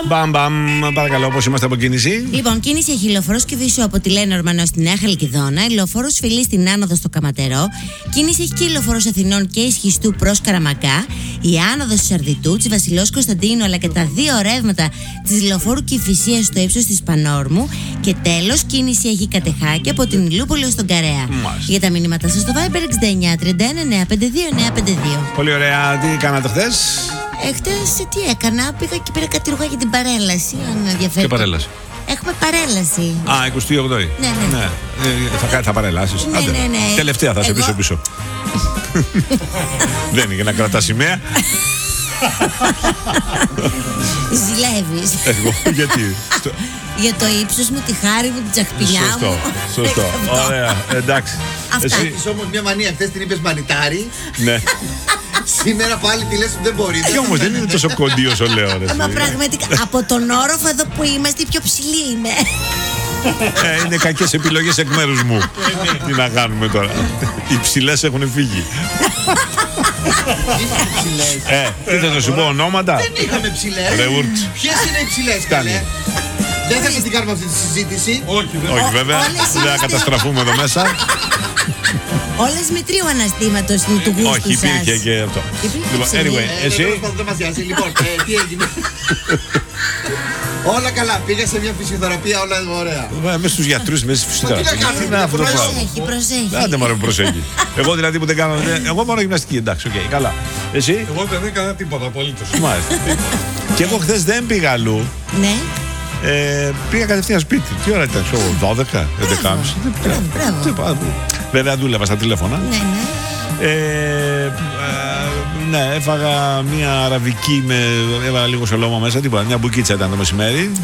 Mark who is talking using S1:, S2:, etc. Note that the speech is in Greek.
S1: Μπαμ, παρακαλώ, πώς είμαστε από κίνηση?
S2: Λοιπόν, κίνηση έχει λεωφορός Κηφισού από τη Λένα Ορμανό στη Νέα Χαλκιδόνα, λεωφορός Φιλή στην άνοδο στο Καματερό. Κίνηση έχει και λεωφορός Αθηνών και Ισχυστού προς Καραμαγκά, η άνοδος του Σαρδιτού, της Βασιλός Κωνσταντίνου, αλλά και τα δύο ρεύματα της λεωφόρου Κηφισίας στο ύψος της Πανόρμου. Και τέλος, κίνηση έχει Κατεχάκη από την Ηλιούπολη ως τον Καρέα. Για τα μηνύματα σας στο Viber 69 31 952 952.
S1: Πολύ ωραία, τι κάνατε χθες?
S2: Χτες τι έκανα, πήγα και πήρα κάτι ρούχα για την παρέλαση, αν ενδιαφέρει.
S1: Και παρέλαση.
S2: Έχουμε παρέλαση.
S1: Α, 28η.
S2: Ναι.
S1: Θα παρελάσεις.
S2: Ναι.
S1: Τελευταία θα σε πίσω. Δεν είναι για να κρατά σημαία.
S2: Ζηλεύεις.
S1: Εγώ, γιατί?
S2: Για το ύψος μου, τη χάρη μου, την τσαχπινιά μου.
S1: Σωστό. Ωραία, εντάξει.
S2: Αυτά.
S3: Έχεις όμως μια μανία, χθες την είπες μανιτάρι.
S1: Ναι.
S3: Σήμερα πάλι τη λες ότι δεν μπορείτε.
S1: Και όμως δεν είναι τόσο κοντή όσο λέω.
S2: Μα πραγματικά, από τον όροφο εδώ που είμαστε, η πιο ψηλή είμαι.
S1: Είναι κακές επιλογές εκ μέρους μου. Τι να κάνουμε τώρα? Οι ψηλές έχουν φύγει. Τι θα σου πω ονόματα?
S3: Δεν είχαμε ψηλές. Ποιες είναι οι ψηλές, καλέ? Δεν θα την κάνουμε αυτή τη συζήτηση.
S1: Όχι βέβαια. Δεν θα καταστραφούμε εδώ μέσα.
S2: Όλες με τρίο αναστήματος είναι του γούστου σας.
S1: Όχι, υπήρχε και αυτό. Λοιπόν, anyway, εσύ.
S3: Δεν μας νοιάζει. Λοιπόν, τι έγινε? Όλα καλά. Πήγα σε μια φυσιοθεραπεία, όλα ωραία.
S1: Μέσα στους γιατρούς, μέσα στη φυσιοθεραπεία. Τι είναι αυτό το πράγμα?
S2: Προσέχει.
S1: Άντε μωρέ, προσέχει. Εγώ δηλαδή που δεν κάνω. Εγώ μόνο γυμναστική, εντάξει, οκ, καλά. Εσύ?
S4: Εγώ δεν έκανα τίποτα απολύτως.
S1: Μάλιστα. Και εγώ χθες δεν πήγα αλλού.
S2: Ναι.
S1: Πήγα κατευθείαν σπίτι. Τι ώρα ήταν, 12, 11.30.
S2: Μπράβο.
S1: Βέβαια δούλευα στα τηλέφωνα.
S2: Ναι.
S1: Ναι, έφαγα μια αραβική με. Έβαλα λίγο σολόμα μέσα, τίποτα. Μια μπουκίτσα ήταν το μεσημέρι.